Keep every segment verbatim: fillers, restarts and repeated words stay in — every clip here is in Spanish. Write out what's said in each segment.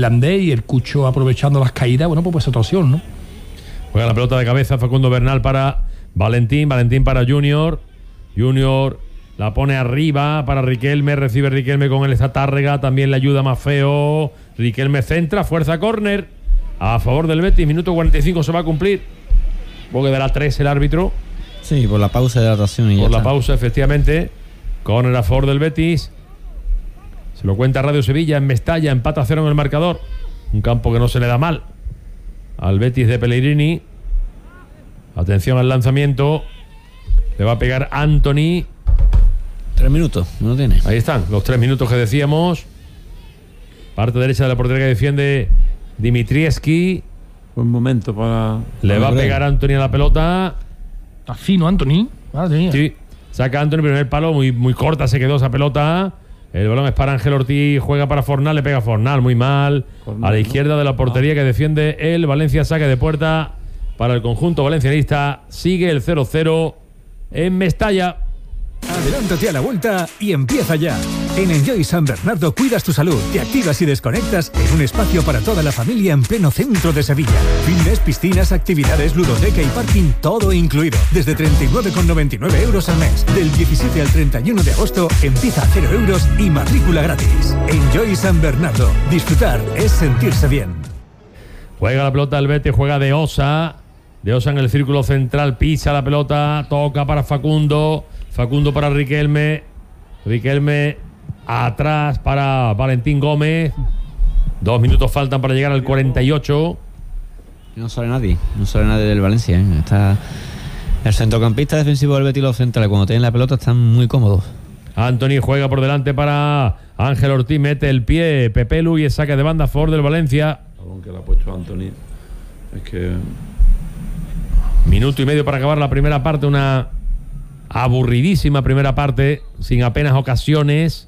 irlandés, y el Cucho aprovechando las caídas, bueno, pues, pues otra opción, ¿no? Juega la pelota de cabeza Facundo Bernal para Valentín, Valentín para Junior, Junior la pone arriba para Riquelme, recibe Riquelme con el esta Tárrega, también le ayuda Maffeo, Riquelme centra, fuerza córner a favor del Betis, minuto cuarenta y cinco se va a cumplir, porque dará tres el árbitro. Sí, por la pausa de hidratación. Y por ya la está. pausa, efectivamente, córner a favor del Betis, se lo cuenta Radio Sevilla, en Mestalla, empata a cero en el marcador, un campo que no se le da mal al Betis de Pellegrini. Atención al lanzamiento, le va a pegar Anthony. Tres minutos, no tiene. Ahí están, los tres minutos que decíamos. Parte derecha de la portería que defiende Dimitrievski. Buen momento para... Le va a pegar Anthony a la pelota. Está fino Anthony. Madre mía. Sí, saca Anthony, primer palo, muy, muy corta se quedó esa pelota. El balón es para Ángel Ortiz, juega para Fornal, le pega a Fornal, muy mal. Fornal, a la izquierda, ¿no?, de la portería que defiende el Valencia, saque de puerta para el conjunto valencianista. Sigue el cero cero en Mestalla. Adelántate a la vuelta y empieza ya. En Enjoy San Bernardo cuidas tu salud, te activas y desconectas en un espacio para toda la familia en pleno centro de Sevilla. Fitness, piscinas, actividades, ludoteca y parking, todo incluido. Desde treinta y nueve con noventa y nueve euros al mes. Del diecisiete al treinta y uno de agosto empieza a cero euros y matrícula gratis. Enjoy San Bernardo. Disfrutar es sentirse bien. Juega la pelota el Betis, juega de Osa. De Osa en el círculo central, pisa la pelota, toca para Facundo. Facundo para Riquelme. Riquelme atrás para Valentín Gómez. Dos minutos faltan para llegar al cuarenta y ocho. No sale nadie, no sale nadie del Valencia, ¿eh? Está el centrocampista defensivo del Betis y los centrales, cuando tienen la pelota están muy cómodos. Anthony juega por delante para Ángel Ortiz, mete el pie Pepelu y el saque de banda a favor del Valencia. Aunque le ha puesto Anthony, es que... Minuto y medio para acabar la primera parte, una aburridísima primera parte, sin apenas ocasiones.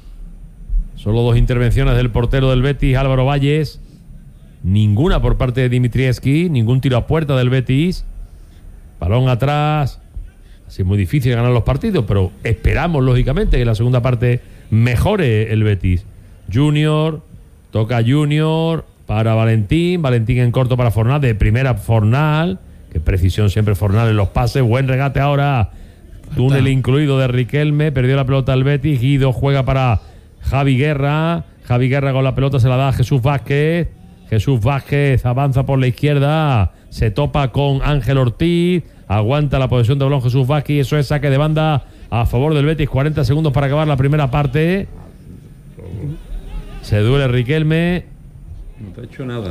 Solo dos intervenciones del portero del Betis, Álvaro Valles. Ninguna por parte de Dimitrievski, ningún tiro a puerta del Betis. Balón atrás. Así es muy difícil ganar los partidos, pero esperamos, lógicamente, que en la segunda parte mejore el Betis. Junior, toca Junior para Valentín. Valentín en corto para Fornal, de primera Fornal. Qué precisión siempre Fornal en los pases. Buen regate ahora. Túnel incluido de Riquelme. Perdió la pelota al Betis. Guido juega para Javi Guerra. Javi Guerra con la pelota se la da a Jesús Vázquez. Jesús Vázquez avanza por la izquierda. Se topa con Ángel Ortiz. Aguanta la posesión de balón Jesús Vázquez. Y eso es saque de banda a favor del Betis. cuarenta segundos para acabar la primera parte. Se duele Riquelme. No te ha hecho nada.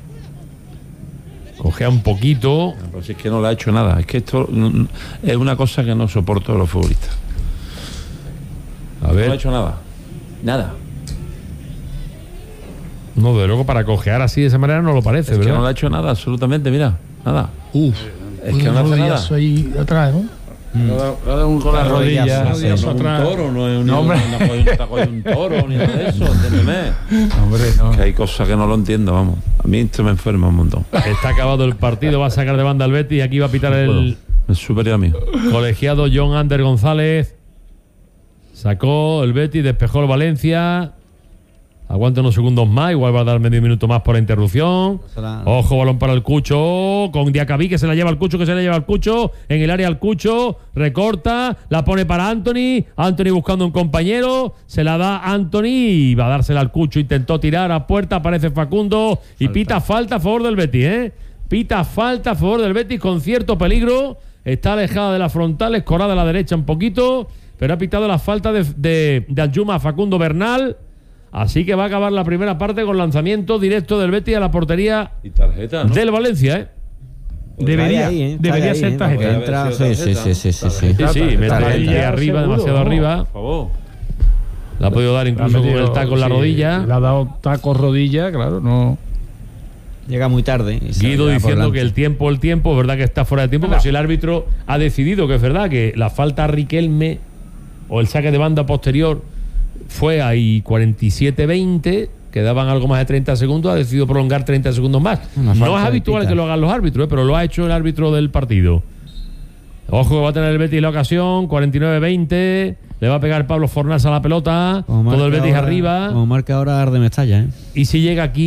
Cogea un poquito. No, pero si es que no le ha hecho nada. Es que esto no, es una cosa que no soporto de los futbolistas. A ver. No le ha hecho nada. Nada. No, de luego para cojear así de esa manera no lo parece, es ¿verdad? que no le ha hecho nada, absolutamente, mira. Nada. Uf. Es que no, no hace nada. Ahí atrás, ¿no? Cada un con la rodilla, no, no es un toro, no es un, no, hombre. No, no, no, un toro ni nada de eso, entiéndeme. Hombre, no. Que hay cosas que no lo entiendo, vamos. A mí esto me enferma un montón. Está acabado el partido, va a sacar de banda al Betis y aquí va a pitar no el es superior a mí. Colegiado John Ander González. Sacó el Betis, despejó el Valencia. Aguanta unos segundos más, igual va a dar medio minuto más por la interrupción. Ojo, balón para el Cucho, con Diacabí, que se la lleva al Cucho, que se la lleva al Cucho, en el área al Cucho, recorta, la pone para Anthony, Anthony buscando un compañero, se la da Anthony y va a dársela al Cucho, intentó tirar a puerta, aparece Facundo y falta. Pita falta a favor del Betis, ¿eh? Pita falta a favor del Betis con cierto peligro, está alejada de la frontal, escorada a la derecha un poquito, pero ha pitado la falta de, de, de Aljuma a Facundo Bernal. Así que va a acabar la primera parte con lanzamiento directo del Betis a la portería y tarjeta, ¿no? del Valencia, ¿eh? Debería, ahí, ¿eh? debería ahí, ser ¿eh? tarjeta. Entra, sí, sí, sí, sí, sí, sí. Sí, sí, mete ahí arriba, seguro, demasiado no, arriba. Por favor. La ha podido dar incluso metido, con el taco en la sí, rodilla. Le ha dado taco rodilla, claro, no. Llega muy tarde. Guido diciendo que el tiempo, el tiempo, es verdad que está fuera de tiempo, no. Pero si el árbitro ha decidido que es verdad que la falta a Riquelme o el saque de banda posterior fue ahí cuarenta y siete veinte, quedaban algo más de treinta segundos, ha decidido prolongar treinta segundos más. No es habitual que lo hagan los árbitros, ¿eh? Pero lo ha hecho el árbitro del partido. Ojo, va a tener el Betis la ocasión, cuarenta y nueve veinte, le va a pegar Pablo Fornals a la pelota, todo el Betis ahora, arriba. Como marca ahora Arde Mestalla, ¿eh? Y si llega aquí